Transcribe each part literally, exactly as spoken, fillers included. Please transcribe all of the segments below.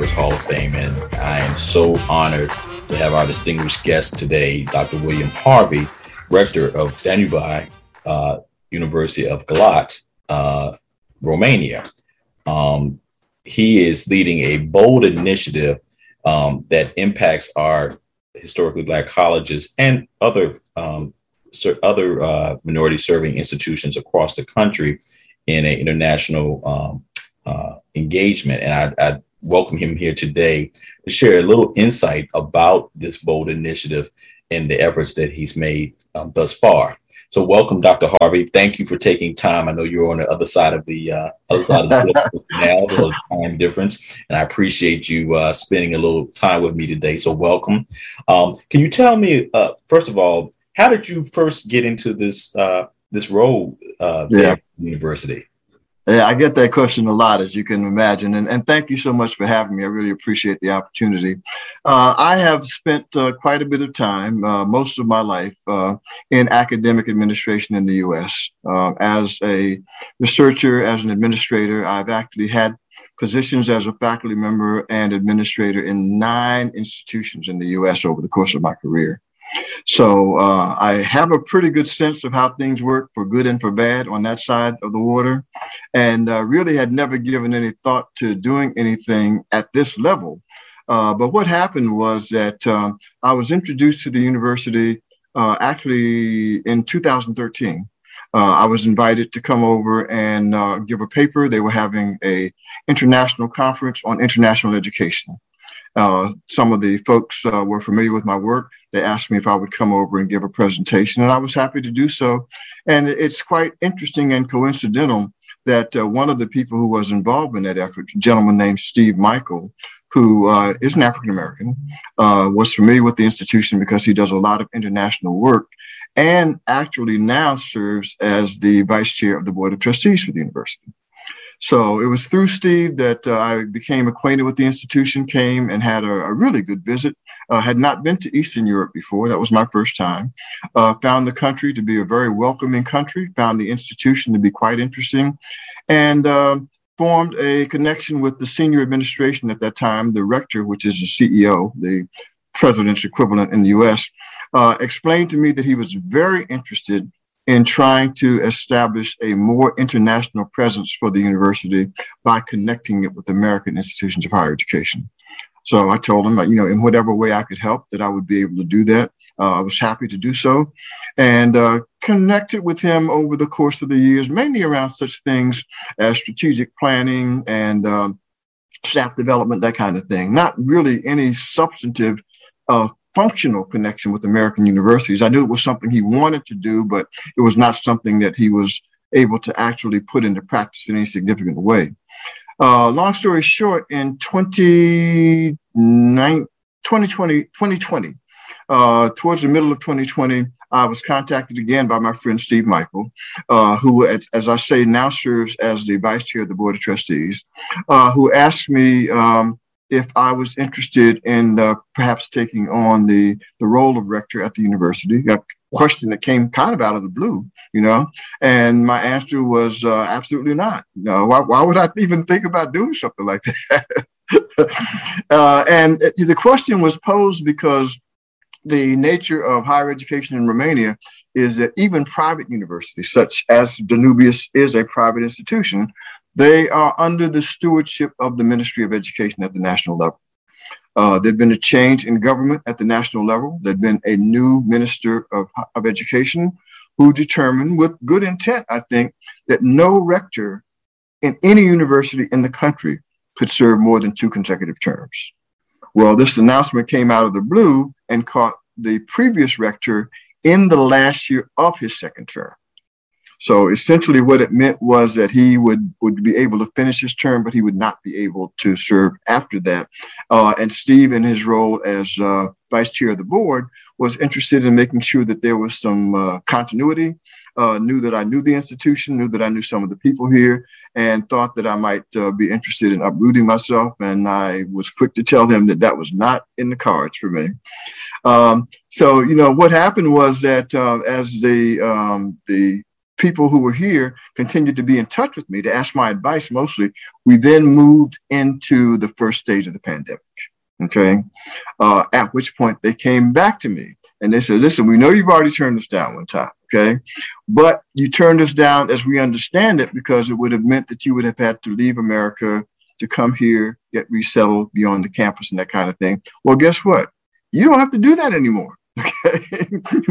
Service Hall of Fame. And I am so honored to have our distinguished guest today, Doctor William Harvey, Rector of Danube uh, University of Galați, uh, Romania. Um, he is leading a bold initiative um, that impacts our historically Black colleges and other um, other uh, minority serving institutions across the country in an international um, uh, engagement. And I, I welcome him here today to share a little insight about this bold initiative and the efforts that he's made um, thus far. So welcome, Doctor Harvey. Thank you for taking time. I know you're on the other side of the uh, other side of the now, the time difference, and I appreciate you uh, spending a little time with me today. So welcome. Um, can you tell me, uh, first of all, how did you first get into this uh, this role uh, yeah. at the university? Yeah, I get that question a lot, as you can imagine. And, and thank you so much for having me. I really appreciate the opportunity. Uh, I have spent uh, quite a bit of time, uh, most of my life, uh, in academic administration in the U S. Uh, as a researcher, as an administrator, I've actually had positions as a faculty member and administrator in nine institutions in the U S over the course of my career. So uh, I have a pretty good sense of how things work for good and for bad on that side of the water, and uh, really had never given any thought to doing anything at this level. Uh, but what happened was that um, I was introduced to the university uh, actually in two thousand thirteen. Uh, I was invited to come over and uh, give a paper. They were having a international conference on international education. Uh, some of the folks uh, were familiar with my work. They asked me if I would come over and give a presentation, and I was happy to do so. And it's quite interesting and coincidental that uh, one of the people who was involved in that effort, a gentleman named Steve Michael, who uh, is an African-American, uh, was familiar with the institution because he does a lot of international work and actually now serves as the vice chair of the board of trustees for the university. So it was through Steve that uh, I became acquainted with the institution, came and had a, a really good visit. Uh, had not been to Eastern Europe before. That was my first time. Uh, found the country to be a very welcoming country, found the institution to be quite interesting, and uh, formed a connection with the senior administration at that time, the rector, which is the C E O, the president's equivalent in the U S, uh, explained to me that he was very interested in trying to establish a more international presence for the university by connecting it with American institutions of higher education. So I told him, you know, in whatever way I could help, that I would be able to do that. Uh, I was happy to do so, and uh, connected with him over the course of the years, mainly around such things as strategic planning and um, staff development, that kind of thing. Not really any substantive uh, functional connection with American universities. I knew it was something he wanted to do, but it was not something that he was able to actually put into practice in any significant way. Uh, long story short, in twenty twenty, twenty twenty, uh, towards the middle of twenty twenty, I was contacted again by my friend Steve Michael, uh, who, as, as I say, now serves as the vice chair of the board of trustees, uh, who asked me um, if I was interested in uh, perhaps taking on the, the role of rector at the university, a question that came kind of out of the blue, you know, and my answer was uh, absolutely not. No, why, why would I even think about doing something like that? uh, and the question was posed because the nature of higher education in Romania is that even private universities, such as Danubius is a private institution, they are under the stewardship of the Ministry of Education at the national level. Uh, there'd been a change in government at the national level. There'd been a new minister of, of education who determined, with good intent, I think, that no rector in any university in the country could serve more than two consecutive terms. Well, this announcement came out of the blue and caught the previous rector in the last year of his second term. So essentially what it meant was that he would, would be able to finish his term, but he would not be able to serve after that. Uh, and Steve, in his role as uh, vice chair of the board, was interested in making sure that there was some uh, continuity, uh, knew that I knew the institution, knew that I knew some of the people here, and thought that I might uh, be interested in uprooting myself. And I was quick to tell him that that was not in the cards for me. Um, so, you know, what happened was that uh, as the, um, the people who were here continued to be in touch with me to ask my advice mostly. We then moved into the first stage of the pandemic, okay? Uh, at which point they came back to me and they said, listen, we know you've already turned us down one time, okay? But you turned us down as we understand it because it would have meant that you would have had to leave America to come here, get resettled beyond the campus and that kind of thing. Well, guess what? You don't have to do that anymore. Okay.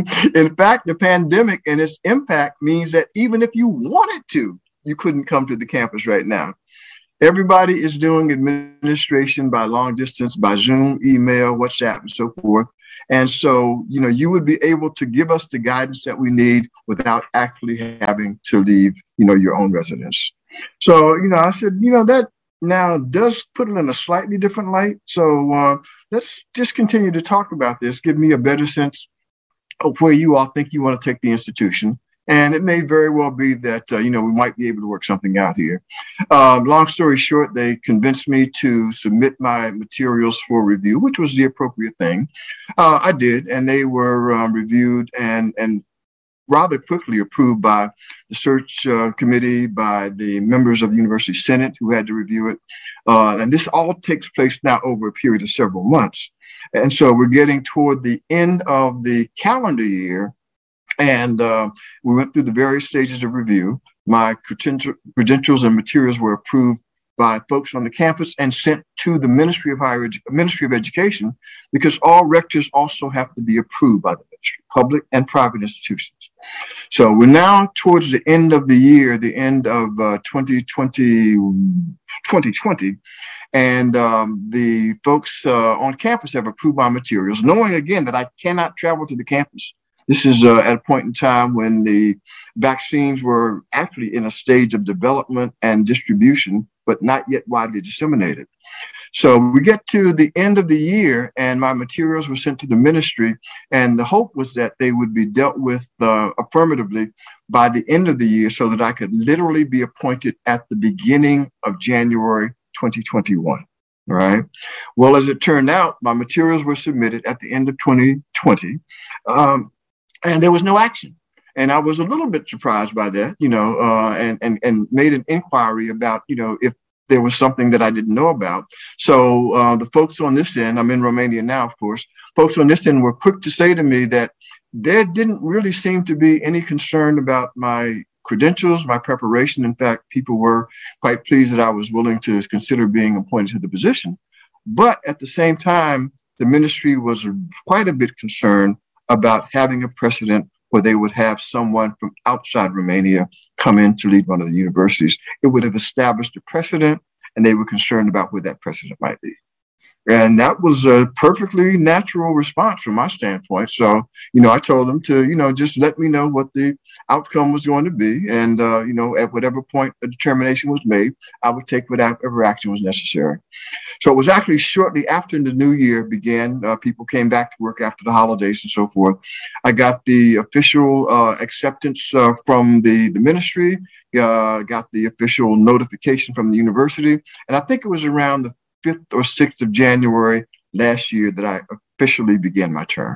In fact, the pandemic and its impact means that even if you wanted to, you couldn't come to the campus right now. Everybody is doing administration by long distance, by Zoom, email, WhatsApp, and so forth. And so, you know, you would be able to give us the guidance that we need without actually having to leave, you know, your own residence. So, you know, I said, you know, that now does put it in a slightly different light. So uh, let's just continue to talk about this, give me a better sense of where you all think you want to take the institution. And it may very well be that, uh, you know, we might be able to work something out here. Um, long story short, they convinced me to submit my materials for review, which was the appropriate thing. Uh, I did, and they were um, reviewed and, and rather quickly approved by the search uh, committee, by the members of the University Senate who had to review it. Uh, and this all takes place now over a period of several months. And so we're getting toward the end of the calendar year. And uh, we went through the various stages of review. My credentials and materials were approved by folks on the campus and sent to the Ministry of Higher Edu- Ministry of Education, because all rectors also have to be approved by the ministry, public and private institutions. So we're now towards the end of the year, the end of uh, twenty twenty, twenty twenty. And um, the folks uh, on campus have approved my materials, knowing again that I cannot travel to the campus. This is uh, at a point in time when the vaccines were actually in a stage of development and distribution, but not yet widely disseminated. So we get to the end of the year and my materials were sent to the ministry, and the hope was that they would be dealt with uh, affirmatively by the end of the year so that I could literally be appointed at the beginning of January twenty twenty-one. All right. Well, as it turned out, my materials were submitted at the end of twenty twenty. Um, And there was no action. And I was a little bit surprised by that, you know, uh, and, and, and made an inquiry about, you know, if there was something that I didn't know about. So uh, the folks on this end, I'm in Romania now, of course, folks on this end were quick to say to me that there didn't really seem to be any concern about my credentials, my preparation. In fact, people were quite pleased that I was willing to consider being appointed to the position. But at the same time, the ministry was quite a bit concerned about having a precedent where they would have someone from outside Romania come in to lead one of the universities. It would have established a precedent, and they were concerned about where that precedent might be. And that was a perfectly natural response from my standpoint. So, you know, I told them to, you know, just let me know what the outcome was going to be. And, uh, you know, at whatever point a determination was made, I would take whatever action was necessary. So it was actually shortly after the new year began, uh, people came back to work after the holidays and so forth. I got the official uh, acceptance uh, from the, the ministry, uh, got the official notification from the university. And I think it was around the fifth or sixth of January last year that I officially began my term.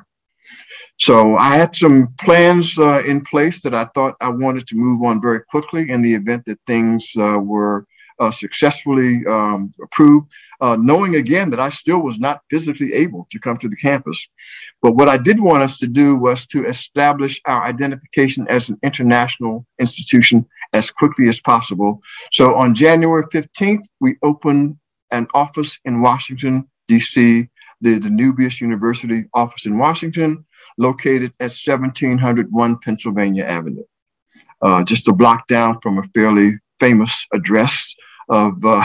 So I had some plans uh, in place that I thought I wanted to move on very quickly in the event that things uh, were uh, successfully um, approved, uh, knowing again that I still was not physically able to come to the campus. But what I did want us to do was to establish our identification as an international institution as quickly as possible. So on January fifteenth, we opened an office in Washington, D C, the, the Nubius University office in Washington, located at seventeen oh one Pennsylvania Avenue, uh, just a block down from a fairly famous address of uh,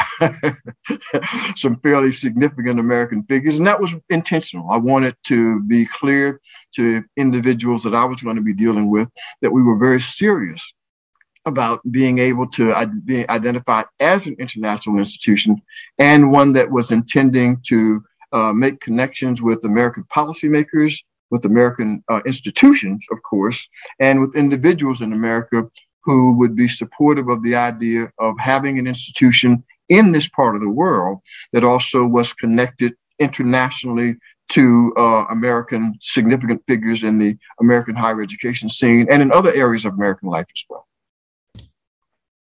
some fairly significant American figures. And that was intentional. I wanted to be clear to individuals that I was going to be dealing with that we were very serious about being able to be identified as an international institution, and one that was intending to uh, make connections with American policymakers, with American uh, institutions, of course, and with individuals in America who would be supportive of the idea of having an institution in this part of the world that also was connected internationally to uh, American significant figures in the American higher education scene and in other areas of American life as well.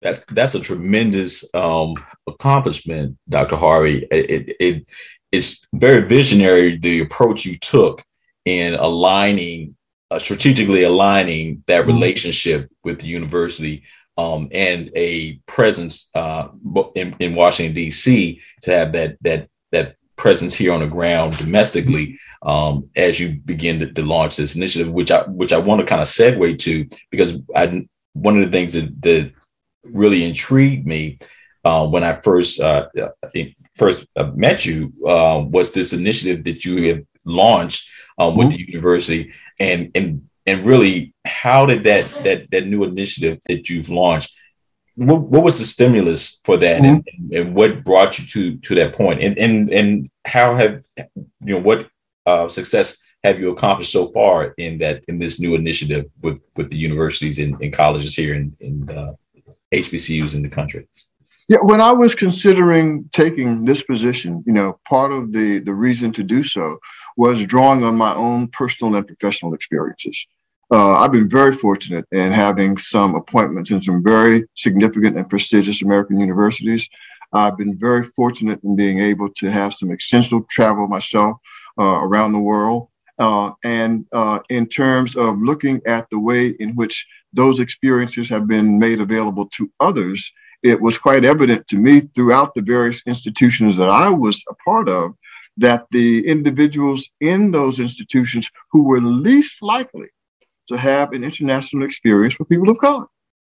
That's that's a tremendous um, accomplishment, Doctor Harvey. It, it, it it's very visionary, the approach you took in aligning, uh, strategically aligning that relationship with the university um, and a presence uh, in, in Washington D C to have that that that presence here on the ground domestically. Um, as you begin to, to launch this initiative, which I which I want to kind of segue to, because I one of the things that that really intrigued me uh, when I first uh, first met you uh, was this initiative that you have launched um, with mm-hmm. the university, and and and really, how did that that that new initiative that you've launched? What, what was the stimulus for that, mm-hmm. and, and what brought you to to that point, and and and how have you know what uh, success have you accomplished so far in that in this new initiative with with the universities and, and colleges here in in uh, H B C Us in the country? Yeah, when I was considering taking this position, you know, part of the, the reason to do so was drawing on my own personal and professional experiences. Uh, I've been very fortunate in having some appointments in some very significant and prestigious American universities. I've been very fortunate in being able to have some extensive travel myself uh, around the world. Uh, and uh, in terms of looking at the way in which those experiences have been made available to others, it was quite evident to me throughout the various institutions that I was a part of that the individuals in those institutions who were least likely to have an international experience were people of color.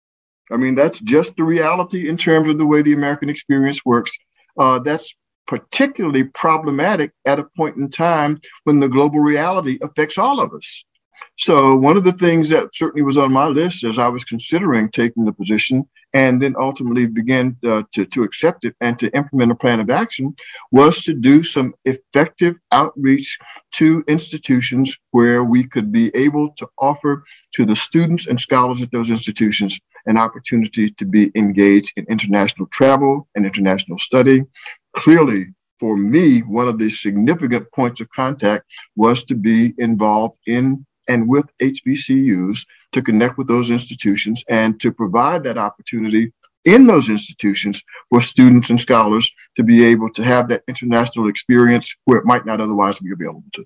I mean, that's just the reality in terms of the way the American experience works. Uh, that's particularly problematic at a point in time when the global reality affects all of us. So one of the things that certainly was on my list as I was considering taking the position and then ultimately began uh, to, to accept it and to implement a plan of action was to do some effective outreach to institutions where we could be able to offer to the students and scholars at those institutions an opportunity to be engaged in international travel and international study. Clearly, for me, one of the significant points of contact was to be involved in and with H B C Us to connect with those institutions and to provide that opportunity in those institutions for students and scholars to be able to have that international experience where it might not otherwise be available to them.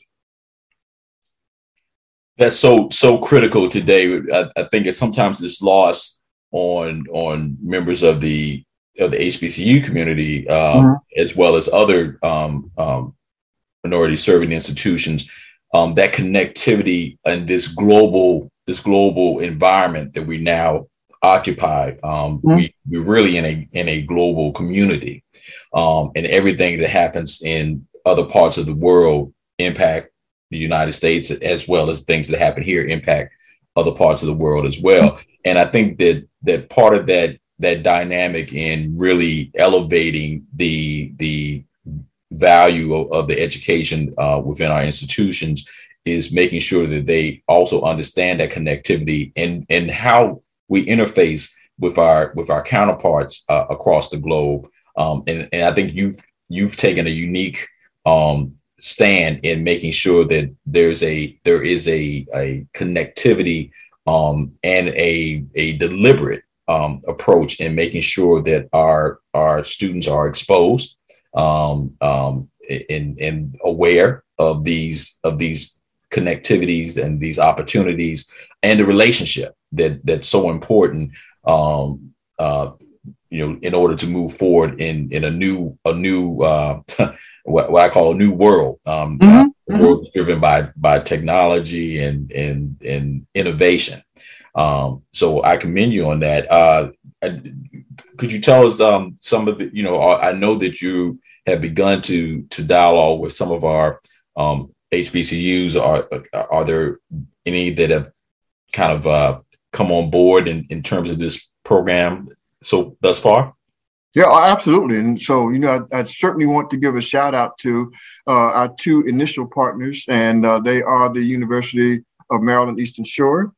That's so, so critical today. I, I think it sometimes it's lost on, on members of the of the H B C U community, um, mm-hmm. as well as other um, um, minority serving institutions. Um, that connectivity and this global this global environment that we now occupy, um, mm-hmm. we we're really in a in a global community, um, and everything that happens in other parts of the world impact the United States, as well as things that happen here impact other parts of the world as well. Mm-hmm. And I think that that part of that that dynamic in really elevating the the value of, of the education uh, within our institutions is making sure that they also understand that connectivity and and how we interface with our with our counterparts uh, across the globe. Um, and, and I think you've you've taken a unique um, stand in making sure that there's a there is a a connectivity um, and a a deliberate um, approach in making sure that our our students are exposed um, um, and, and aware of these of these connectivities and these opportunities and the relationship that that's so important, um, uh, you know, in order to move forward in in a new a new uh, what, what I call a new world, um, mm-hmm. a world driven by by technology and and and innovation. Um, so I commend you on that. Uh, could you tell us um, some of the, you know, I know that you have begun to to dialogue with some of our um, H B C Us. Are are there any that have kind of uh, come on board in, in terms of this program so thus far? Yeah, absolutely. And so, you know, I, I certainly want to give a shout out to uh, our two initial partners, and uh, they are the University of Maryland Eastern Shore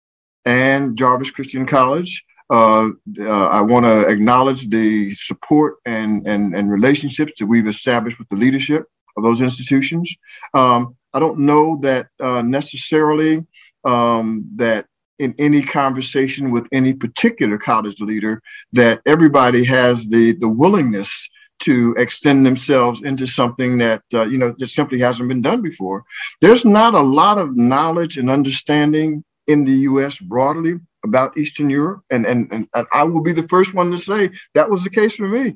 and Jarvis Christian College. Uh, uh, I want to acknowledge the support and, and, and relationships that we've established with the leadership of those institutions. Um, I don't know that uh, necessarily um, that in any conversation with any particular college leader that everybody has the, the willingness to extend themselves into something that, uh, you know, just simply hasn't been done before. There's not a lot of knowledge and understanding in the U S broadly about Eastern Europe. And, and, and I will be the first one to say that was the case for me.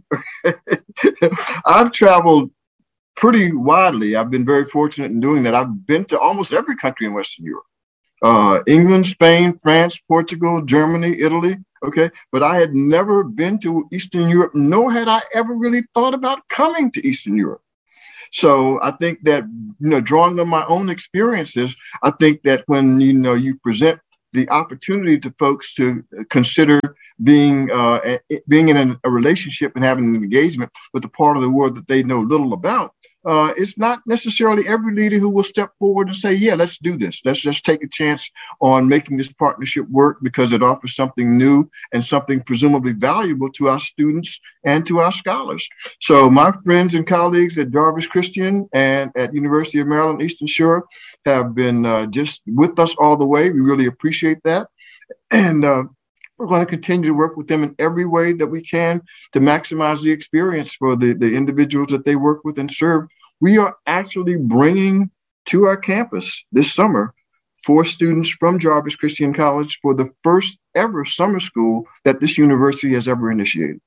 I've traveled pretty widely. I've been very fortunate in doing that. I've been to almost every country in Western Europe. Uh, England, Spain, France, Portugal, Germany, Italy. Okay. But I had never been to Eastern Europe, nor had I ever really thought about coming to Eastern Europe. So I think that, you know, drawing on my own experiences, I think that when, you know, you present the opportunity to folks to consider being uh, being in a, a relationship and having an engagement with a part of the world that they know little about, Uh, it's not necessarily every leader who will step forward and say, yeah, let's do this. Let's just take a chance on making this partnership work because it offers something new and something presumably valuable to our students and to our scholars. So my friends and colleagues at Jarvis Christian and at University of Maryland Eastern Shore have been uh, just with us all the way. We really appreciate that. And uh, we're going to continue to work with them in every way that we can to maximize the experience for the, the individuals that they work with and serve. We are actually bringing to our campus this summer four students from Jarvis Christian College for the first ever summer school that this university has ever initiated.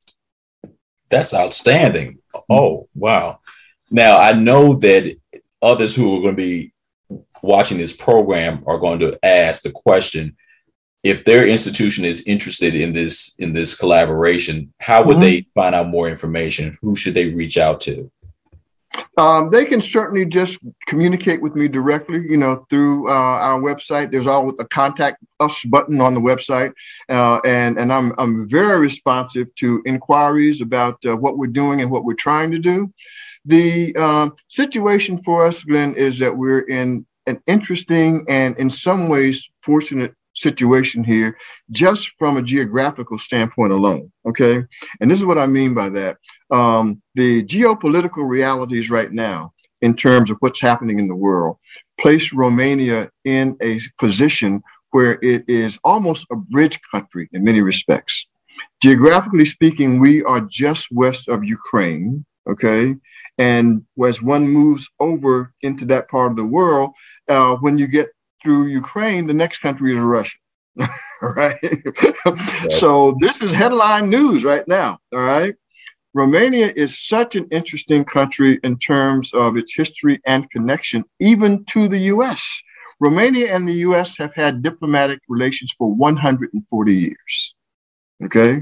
That's outstanding. Oh, wow. Now, I know that others who are going to be watching this program are going to ask the question, if their institution is interested in this in this collaboration, how would mm-hmm. they find out more information? Who should they reach out to? Um, they can certainly just communicate with me directly, you know, through uh, our website. There's always a contact us button on the website. Uh, and and I'm, I'm very responsive to inquiries about uh, what we're doing and what we're trying to do. The uh, situation for us, Glenn, is that we're in an interesting and in some ways fortunate situation here, just from a geographical standpoint alone. Okay. And this is what I mean by that. Um, the geopolitical realities right now, in terms of what's happening in the world, place Romania in a position where it is almost a bridge country in many respects. Geographically speaking, we are just west of Ukraine. Okay. And as one moves over into that part of the world, uh, when you get through Ukraine, the next country is Russia. Right. Right. So this is headline news right now. All right. Romania is such an interesting country in terms of its history and connection, even to the U S. Romania and the U S have had diplomatic relations for one hundred forty years. Okay.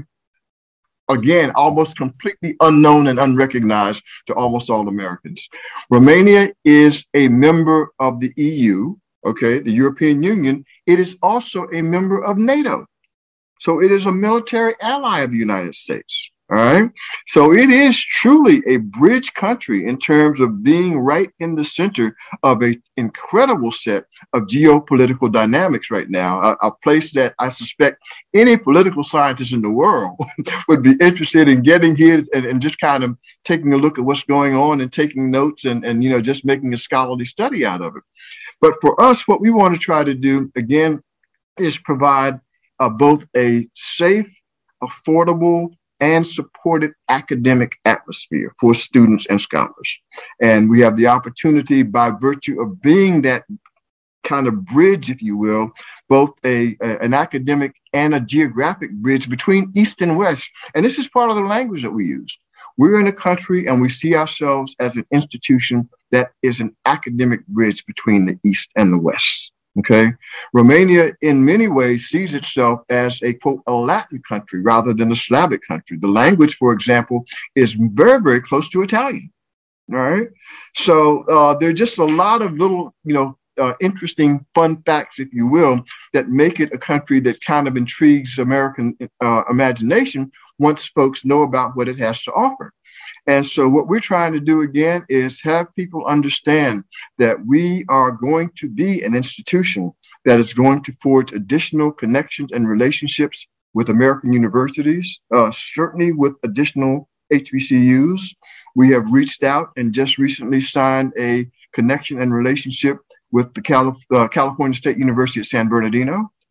Again, almost completely unknown and unrecognized to almost all Americans. Romania is a member of the E U. Okay, the European Union. It is also a member of NATO. So it is a military ally of the United States. All right. So it is truly a bridge country in terms of being right in the center of an incredible set of geopolitical dynamics right now, a, a place that I suspect any political scientist in the world would be interested in getting here and, and just kind of taking a look at what's going on and taking notes and, and, you know, just making a scholarly study out of it. But for us, what we want to try to do, again, is provide uh, both a safe, affordable, and supported academic atmosphere for students and scholars. And we have the opportunity, by virtue of being that kind of bridge, if you will, both a, a an academic and a geographic bridge between East and West. And this is part of the language that we use. We're in a country and we see ourselves as an institution that is an academic bridge between the East and the West. Okay. Romania, in many ways, sees itself as a, quote, a Latin country rather than a Slavic country. The language, for example, is very, very close to Italian. All right. So uh, there are just a lot of little, you know, uh, interesting, fun facts, if you will, that make it a country that kind of intrigues American uh, imagination once folks know about what it has to offer. And so what we're trying to do, again, is have people understand that we are going to be an institution that is going to forge additional connections and relationships with American universities, uh, certainly with additional H B C Us. We have reached out and just recently signed a connection and relationship with the Calif- uh, California State University at San Bernardino.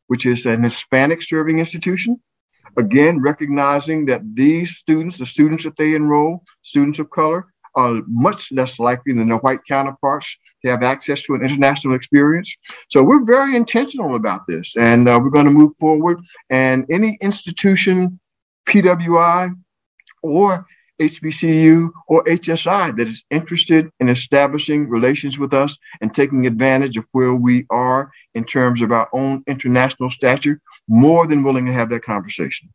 which is an Hispanic serving institution. Again, recognizing that these students, the students that they enroll, students of color, are much less likely than their white counterparts to have access to an international experience. So we're very intentional about this, and uh, we're going to move forward. And any institution, P W I or H B C U or H S I, that is interested in establishing relations with us and taking advantage of where we are in terms of our own international stature, more than willing to have that conversation.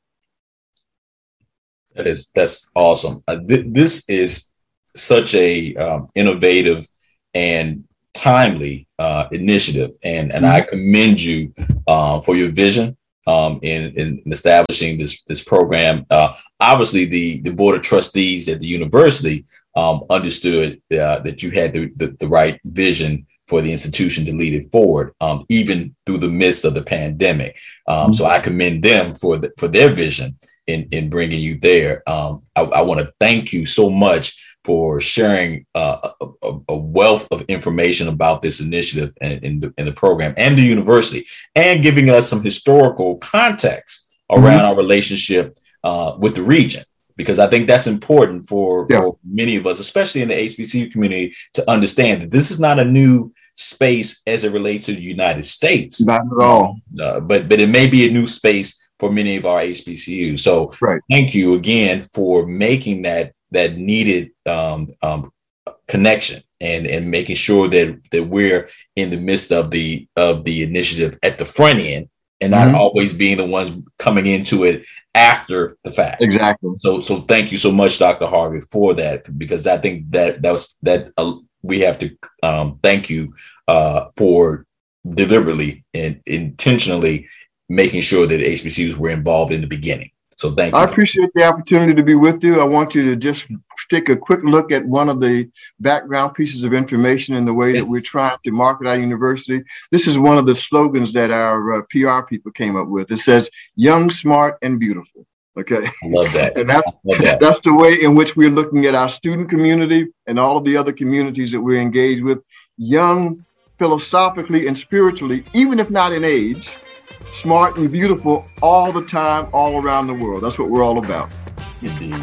That is, that's awesome. Uh, th- this is such a um, innovative and timely uh, initiative, and and mm-hmm. I commend you uh, for your vision um, in, in establishing this this program. Uh, obviously, the the board of trustees at the university um, understood uh, that you had the, the the right vision for the institution to lead it forward, um, even through the midst of the pandemic. Um, mm-hmm. So I commend them for the, for their vision in in bringing you there. Um, I, I want to thank you so much for sharing uh, a, a wealth of information about this initiative and in the, in the program and the university, and giving us some historical context around mm-hmm. our relationship uh, with the region, because I think that's important for, yeah. for many of us, especially in the H B C U community, to understand that this is not a new space as it relates to the United States. Not at all. Uh, but, but it may be a new space for many of our H B C Us. So right. Thank you again for making that that needed um, um, connection and, and making sure that, that we're in the midst of the of the initiative at the front end, and not mm-hmm. always being the ones coming into it after the fact. Exactly. So so thank you so much, Doctor Harvey, for that, because I think that that was that uh, we have to um, thank you uh, for deliberately and intentionally making sure that H B C Us were involved in the beginning. So thank you. I appreciate the opportunity to be with you. I want you to just take a quick look at one of the background pieces of information in the way that we're trying to market our university. This is one of the slogans that our uh, P R people came up with. It says, young, smart, and beautiful. Okay. I love that. And that's, love that. that's the way in which we're looking at our student community and all of the other communities that we're engaged with. Young, philosophically and spiritually, even if not in age, smart and beautiful all the time, all around the world. That's what we're all about. Indeed.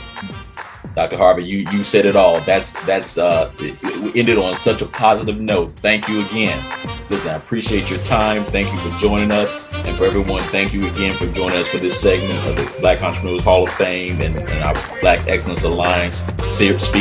Doctor Harvey, you you said it all. That's that's uh we ended on such a positive note. Thank you again. Listen, I appreciate your time. Thank you for joining us. And for everyone, thank you again for joining us for this segment of the Black Entrepreneurs Hall of Fame and, and our Black Excellence Alliance. Speak